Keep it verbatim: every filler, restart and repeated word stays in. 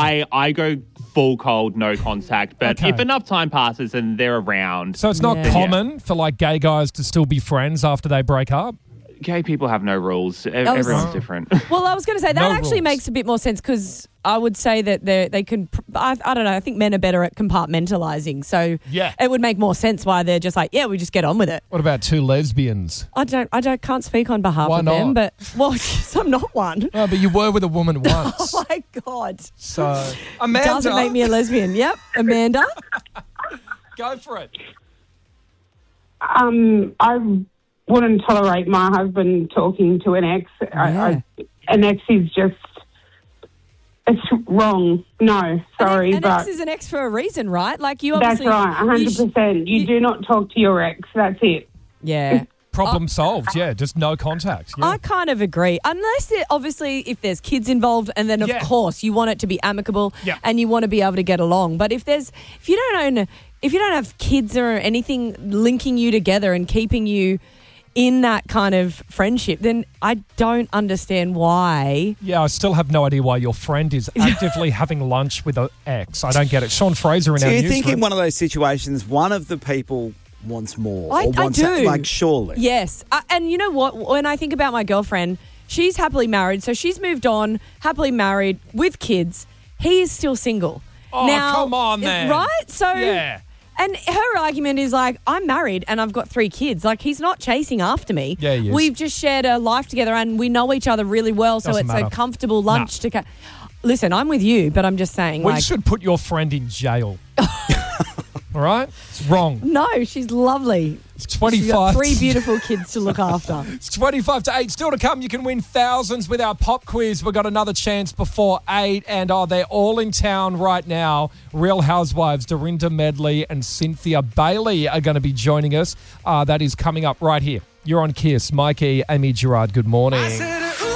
I, I go full cold, no contact. But Okay. if enough time passes and they're around, So it's not Yeah. common for like gay guys to still be friends after they break up? gay people have no rules. E- was- Everyone's different. Well, I was going to say that No actually rules. makes a bit more sense because I would say that they they can. pr- I, I don't know. I think men are better at compartmentalizing, so Yeah. it would make more sense why they're just like, yeah, we just get on with it. What about two lesbians? I don't. I don't. Can't speak on behalf Why of them, not? but well, I'm not one. Oh, but you were with a woman once. Oh my god! So, Amanda, Doesn't make me a lesbian. Yep, Amanda. go for it. Um, I wouldn't tolerate my husband talking to an ex. I, I, an ex is just, it's wrong. No, sorry, an, an but ex is an ex for a reason, right? Like you that's obviously. right, one hundred you sh- percent. You, you- do not talk to your ex. That's it. Yeah. Problem solved. Yeah, just no contact. Yeah. I kind of agree. Unless, it, obviously, if there's kids involved, and then, of Yeah. course, you want it to be amicable Yeah. and you want to be able to get along. But if there's, if you don't own, if you don't have kids or anything linking you together and keeping you in that kind of friendship, then I don't understand why. Yeah, I still have no idea why your friend is actively having lunch with an ex. I don't get it. Sean Fraser in So our you think in newsroom. one of those situations, one of the people wants more? I- or I wants do. that- like, surely. Yes. Uh, and you know what? When I think about my girlfriend, she's happily married. So she's moved on, happily married with kids. He is still single. Oh, now, come on, then. Right? So, Yeah. and her argument is like, I'm married and I've got three kids. Like, he's not chasing after me. Yeah, he is. We've just shared a life together and we know each other really well. So Doesn't it's matter. a comfortable lunch to. Ca- Listen, I'm with you, but I'm just saying, We like, should put your friend in jail. All right? It's wrong. no, she's lovely. It's She's twenty-five. got three beautiful kids to look after. It's twenty-five to eight. Still to come, you can win thousands with our pop quiz. We've got another chance before eight, and oh, they're all in town right now. Real Housewives, Dorinda Medley and Cynthia Bailey are going to be joining us. Uh, that is coming up right here. You're on Kiss. Mikey, Amy Gerard, good morning.